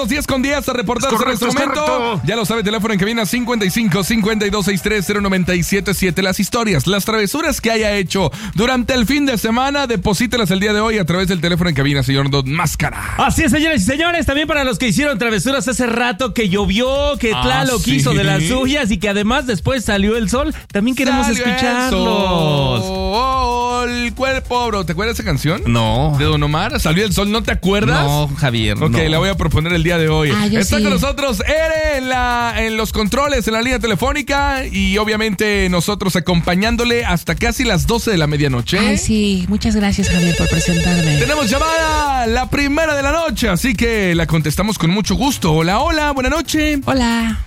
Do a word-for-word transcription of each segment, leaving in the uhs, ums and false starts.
minutos, diez con diez a reportarse correcto, en este momento. correcto. Ya lo sabe, teléfono en cabina cincuenta y cinco, cincuenta y dos, sesenta y tres, cero noventa y siete siete. Las historias, las travesuras que haya hecho durante el fin de semana, deposítelas el día de hoy a través del teléfono en cabina, señor Don Máscara. Así es, señores y señores, también para los que hicieron travesuras hace rato, que llovió, que Ah, Tlaloc ¿sí? hizo de las suyas y que además después salió el sol, también queremos Salió escucharlos. el sol, el cuerpo, bro. ¿Te acuerdas de esa canción? No. De Don Omar, Salió el sol, ¿no te acuerdas? No, Javier, Ok, no. la voy a proponer el día de hoy. Ah, yo Está sí. con nosotros Ere en, la, en los controles, en la línea telefónica y obviamente nosotros acompañándole hasta casi las doce de la medianoche. Ay, sí. Muchas gracias, Javier, por presentarme. Tenemos llamada, la primera de la noche, así que la contestamos con mucho gusto. Hola, hola, buena noche. Hola.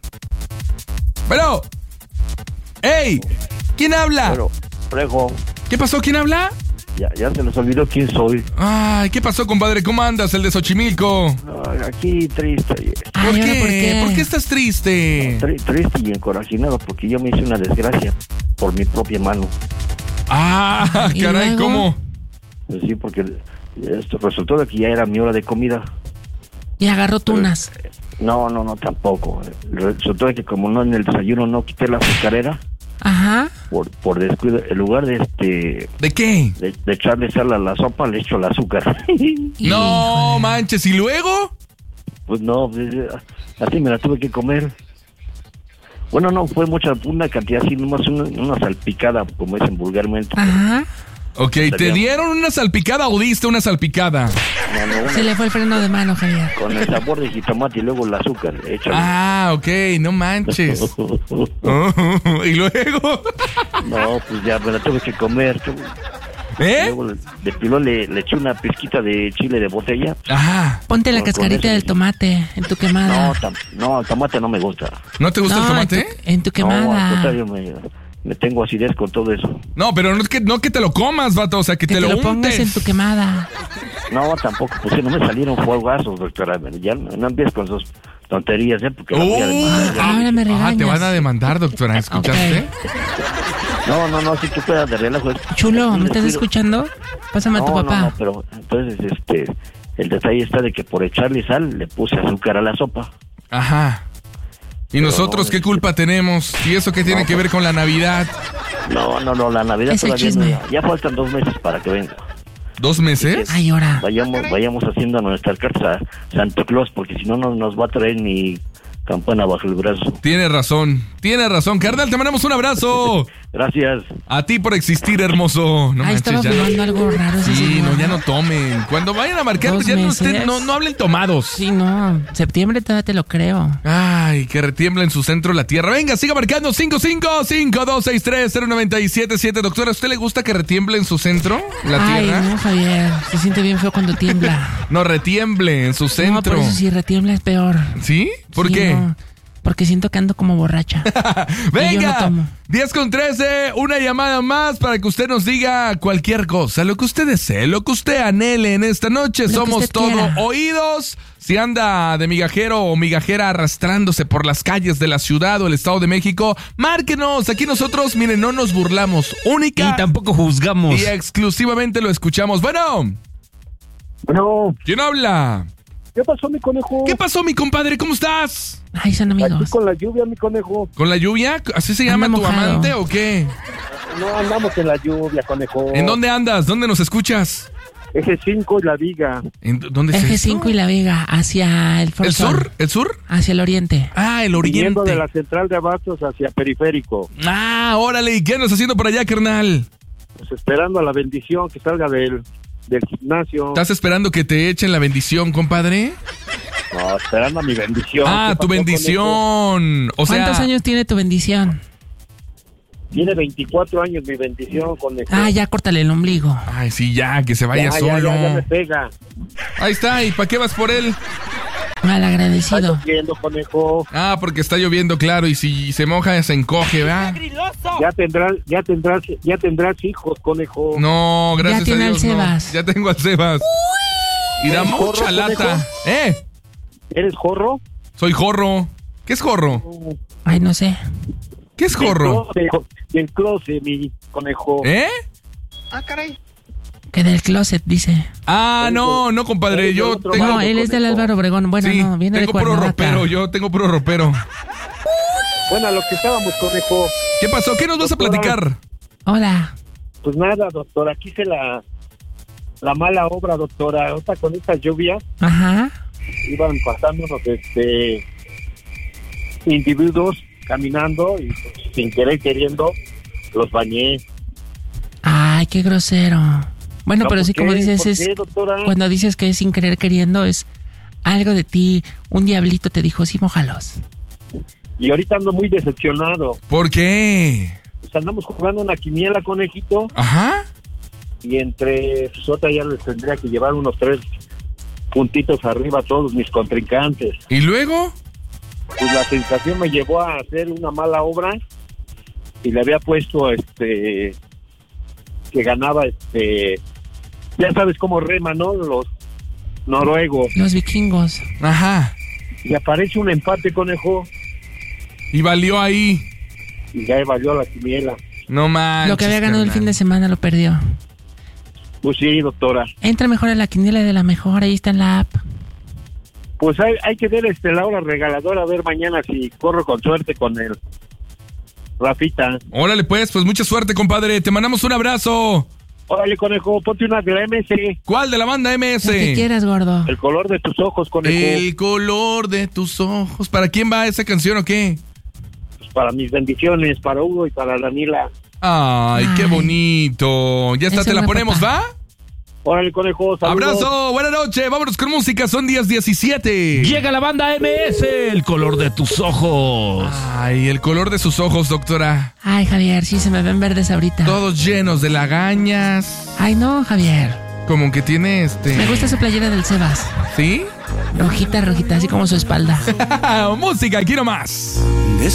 Bueno. ¡Ey! ¿Quién habla? Pero, Frejo, ¿Qué pasó? ¿Quién habla? ya, ya se nos olvidó quién soy. Ay, ¿qué pasó, compadre? ¿Cómo andas, el de Xochimilco? Ay, aquí triste, Ay, ¿Por ¿ahora qué? por qué? ¿Por qué estás triste? tri- triste y encorajinado porque yo me hice una desgracia por mi propia mano. Ah, ¿Y caray, luego? ¿cómo? Pues sí, porque esto resultó de que ya era mi hora de comida. Y agarró tunas. No, no, no, tampoco. Resultó de que como no en el desayuno no quité la azucarera, Ajá. por, por descuido, en lugar de este ¿De qué? de, de echarle sal a la sopa, le echo el azúcar. No Híjole. manches, ¿y luego? Pues no, así me la tuve que comer. Bueno, no, fue mucha, una cantidad así, nomás una, una salpicada, como dicen vulgarmente. Ajá. Ok, ¿te dieron una salpicada o diste una salpicada? No, no, una- Se le fue el freno de mano, Javier. con el sabor de jitomate y luego el azúcar, échale. Ah, ok, no manches. Oh, ¿y luego? No, pues ya me la tuve que comer. ¿Eh? Luego le- de pilón le, le eché una pizquita de chile de botella. Ajá. Ponte la Con- con cascarita eso- del tomate en tu quemada. No, tam- no, el tomate no me gusta. ¿No te gusta No, el tomate? En tu, en tu No, al quemada. contrario, me, me tengo acidez con todo eso. No, pero no es que, no que te lo comas, vato, o sea, que, que te, te lo, lo pongas untes. en tu quemada. No, tampoco, pues sí, no me salieron fuegazos, doctora. Ya no, no empieces con sus tonterías, ¿eh? Porque la voy a Oh, demandar. Ahora me ah, regañas. te van a demandar, doctora, ¿escuchaste? Ok. No, no, no, si tú puedas de relajo. es- Chulo, ¿me es estás descuido. escuchando? Pásame a tu No, papá. no, no, pero entonces, este, el detalle está de que por echarle sal le puse azúcar a la sopa. Ajá. ¿Y Pero nosotros no, qué es- culpa tenemos? ¿Y eso qué tiene No, que ver con la Navidad? No, no, no, la Navidad Es el todavía chisme. no, ya faltan dos meses para que venga. ¿Dos meses? Ay, ahora. Vayamos, vayamos haciendo nuestras cartas a Santa Claus, porque si no, no nos va a traer ni campana bajo el brazo. Tiene razón, tiene razón. Carnal, te mandamos un abrazo. Gracias. A ti por existir, hermoso. No Ay, manches, estaba ya fumando no. algo raro ese Sí, señor. no, ya no tomen. Cuando vayan a marcar, Dos ya no, meses. estén- no, no hablen tomados. Sí, no. Septiembre todavía te lo creo. Ay, que retiembla en su centro la tierra. Venga, siga marcando cinco cinco cinco dos seis tres cero nueve siete siete. Doctora, ¿a usted le gusta que retiemble en su centro la Ay, tierra? no, Javier. Se siente bien feo cuando tiembla. No, retiemble en su No, centro. por eso si retiembla es peor. ¿Sí? ¿Por Sí, qué? no, porque siento que ando como borracha. Venga, Y yo no tomo. diez con trece, una llamada más para que usted nos diga cualquier cosa, lo que usted desee, lo que usted anhele en esta noche. Lo que Somos usted todo quiera. oídos. Si anda de migajero o migajera arrastrándose por las calles de la ciudad o el Estado de México, márquenos. Aquí nosotros, miren, no nos burlamos. Única Y tampoco juzgamos. y exclusivamente lo escuchamos. Bueno, Bueno, ¿quién habla? ¿qué pasó, mi conejo? ¿Qué pasó, mi compadre? ¿Cómo estás? Ay, son Aquí amigos. con la lluvia, mi conejo. ¿Con la lluvia? ¿Así se llama Anda tu mojado. amante o qué? No andamos en la lluvia, conejo. ¿En dónde andas? ¿Dónde nos escuchas? Eje cinco y la viga. ¿En dónde es Eje esto? cinco y la Vega, hacia el ¿El Forzón. sur? ¿El sur? Hacia el oriente. Ah, el Viniendo oriente. de la central de abastos hacia periférico. Ah, órale, ¿y qué andas haciendo por allá, carnal? Pues esperando a la bendición que salga del, del gimnasio. ¿Estás esperando que te echen la bendición, compadre? No, esperando a mi bendición. Ah, ¿Qué tu pasó, conejo? bendición. O sea, ¿Cuántos años tiene tu bendición? Tiene veinticuatro años mi bendición, conejo. Ah, ya córtale el ombligo. ay, sí, ya, que se vaya ya, ya, solo. ya, ya me pega. Ahí está, ¿y para qué vas por él? Mal Está agradecido. lloviendo, conejo. Ah, porque está lloviendo, claro, y si se moja se encoge, ¿verdad? Ya tendrás, ya tendrás, ya tendrás hijos, conejo. No, gracias Ya tiene a Dios, al no. Sebas. Ya tengo al Sebas. Y da ¿Eres mucha jorro, lata. conejo? ¿Eh? ¿Eres jorro? Soy jorro. ¿Qué es jorro? Ay, no sé. ¿Qué es jorro? Del closet, del closet, mi conejo. ¿Eh? Que del closet, dice. Ah, no, no, compadre. Yo Otro tengo. No, Conejo. él es del Álvaro Obregón. Bueno, Sí, no, viene de tengo puro Cuernavaca. ropero. Yo tengo puro ropero. Bueno, a lo que estábamos, Conejo. ¿Qué pasó? ¿Qué nos vas a Doctora. platicar? Hola. Pues nada, doctora, aquí hice la, la mala obra, doctora. Ahorita con esta lluvia Ajá. iban pasando unos este, individuos caminando y pues, sin querer queriendo los bañé. Ay, qué grosero. Bueno, No, pero ¿por sí, qué? como dices, ¿Por es qué, doctora? cuando dices que es sin querer queriendo, es algo de ti. Un diablito te dijo, sí, mójalos. Y ahorita ando muy decepcionado. ¿Por qué? Pues andamos jugando una quiniela, conejito, Ajá. y entre Sota ya les tendría que llevar unos tres puntitos arriba a todos mis contrincantes. ¿Y luego? Pues la sensación me llevó a hacer una mala obra y le había puesto este que ganaba este ya sabes cómo rema, ¿no? Los noruegos. Los vikingos. Ajá. Y aparece un empate, conejo, Y valió ahí. y ya valió la quiniela. No manches. Lo que había ganado el carnal. fin de semana lo perdió. Pues sí, doctora. Entra mejor a la quiniela de la mejor, ahí está en la app. Pues hay, hay que ver este la hora regaladora, a ver mañana si corro con suerte con el Rafita. Órale, pues, pues mucha suerte, compadre. Te mandamos un abrazo. Órale, conejo, ponte una de la M S. ¿Cuál de la banda M Lo que S? quieras, gordo. El color de tus ojos, conejo. El color de tus ojos. ¿Para quién va esa canción o qué? Pues para mis bendiciones, para Hugo y para Danila. Ay, qué Ay. bonito. Ya está, Ese te la buen ponemos, papá. ¿va? Órale, conejo, saludos. Abrazo, buena noche. Vámonos con música. Son días diecisiete. Llega la banda M S, el color de tus ojos. Ay, el color de sus ojos, doctora. Ay, Javier, sí se me ven verdes ahorita. Todos llenos de lagañas. Ay, no, Javier. Como que tiene este. Me gusta su playera del Sebas. ¿Sí? Rojita, rojita, así como su espalda. Música, aquí nomás.